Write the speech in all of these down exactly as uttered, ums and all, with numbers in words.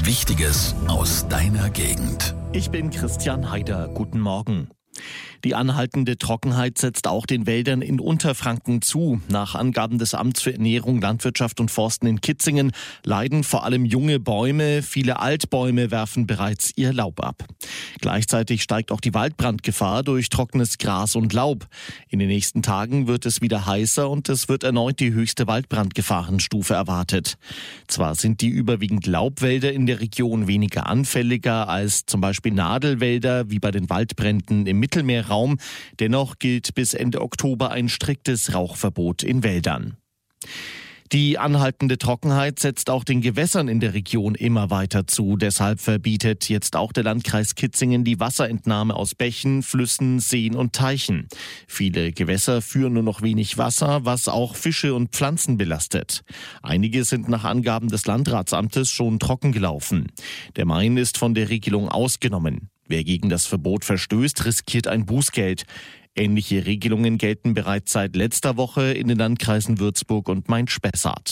Wichtiges aus deiner Gegend. Ich bin Christian Haider. Guten Morgen. Die anhaltende Trockenheit setzt auch den Wäldern in Unterfranken zu. Nach Angaben des Amts für Ernährung, Landwirtschaft und Forsten in Kitzingen leiden vor allem junge Bäume. Viele Altbäume werfen bereits ihr Laub ab. Gleichzeitig steigt auch die Waldbrandgefahr durch trockenes Gras und Laub. In den nächsten Tagen wird es wieder heißer und es wird erneut die höchste Waldbrandgefahrenstufe erwartet. Zwar sind die überwiegend Laubwälder in der Region weniger anfälliger als zum Beispiel Nadelwälder wie bei den Waldbränden im Mittelmeerraum. Dennoch gilt bis Ende Oktober ein striktes Rauchverbot in Wäldern. Die anhaltende Trockenheit setzt auch den Gewässern in der Region immer weiter zu. Deshalb verbietet jetzt auch der Landkreis Kitzingen die Wasserentnahme aus Bächen, Flüssen, Seen und Teichen. Viele Gewässer führen nur noch wenig Wasser, was auch Fische und Pflanzen belastet. Einige sind nach Angaben des Landratsamtes schon trocken gelaufen. Der Main ist von der Regelung ausgenommen. Wer gegen das Verbot verstößt, riskiert ein Bußgeld. Ähnliche Regelungen gelten bereits seit letzter Woche in den Landkreisen Würzburg und Main-Spessart.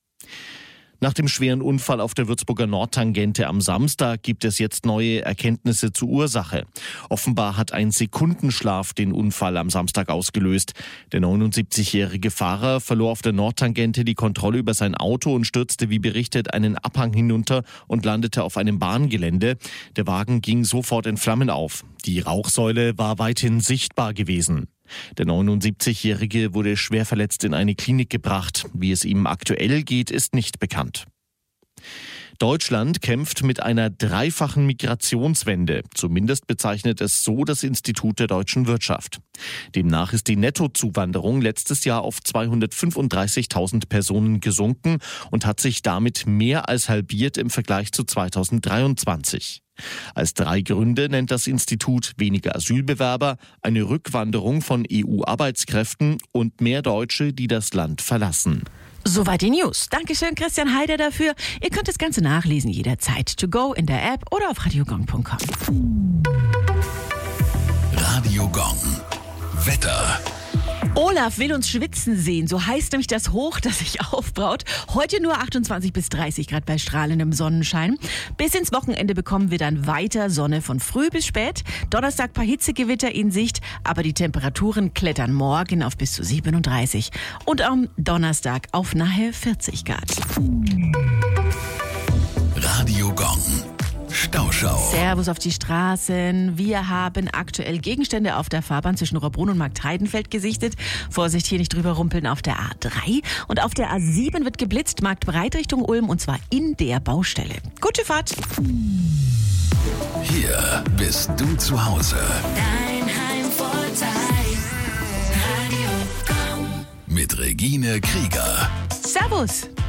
Nach dem schweren Unfall auf der Würzburger Nordtangente am Samstag gibt es jetzt neue Erkenntnisse zur Ursache. Offenbar hat ein Sekundenschlaf den Unfall am Samstag ausgelöst. Der neunundsiebzigjährige Fahrer verlor auf der Nordtangente die Kontrolle über sein Auto und stürzte, wie berichtet, einen Abhang hinunter und landete auf einem Bahngelände. Der Wagen ging sofort in Flammen auf. Die Rauchsäule war weithin sichtbar gewesen. Der neunundsiebzigjährige wurde schwer verletzt in eine Klinik gebracht. Wie es ihm aktuell geht, ist nicht bekannt. Deutschland kämpft mit einer dreifachen Migrationswende. Zumindest bezeichnet es so das Institut der deutschen Wirtschaft. Demnach ist die Nettozuwanderung letztes Jahr auf zweihundertfünfunddreißigtausend Personen gesunken und hat sich damit mehr als halbiert im Vergleich zu zweitausenddreiundzwanzig. Als drei Gründe nennt das Institut weniger Asylbewerber, eine Rückwanderung von E U-Arbeitskräften und mehr Deutsche, die das Land verlassen. Soweit die News. Dankeschön, Christian Haider, dafür. Ihr könnt das Ganze nachlesen jederzeit. To go in der App oder auf radiogong punkt com. Radio Gong. Wetter. Olaf will uns schwitzen sehen, so heißt nämlich das Hoch, das sich aufbraut. Heute nur achtundzwanzig bis dreißig Grad bei strahlendem Sonnenschein. Bis ins Wochenende bekommen wir dann weiter Sonne von früh bis spät. Donnerstag paar Hitzegewitter in Sicht, aber die Temperaturen klettern morgen auf bis zu siebenunddreißig. Und am Donnerstag auf nahe vierzig Grad. Radio Gong. Stauschau. Servus auf die Straßen. Wir haben aktuell Gegenstände auf der Fahrbahn zwischen Rohrbrunn und Marktheidenfeld gesichtet. Vorsicht, hier nicht drüber rumpeln auf der A drei. Und auf der A sieben wird geblitzt, Marktbreit Richtung Ulm, und zwar in der Baustelle. Gute Fahrt. Hier bist du zu Hause. Dein Heimvorteil. Radio Gong. Mit Regine Krieger. Servus.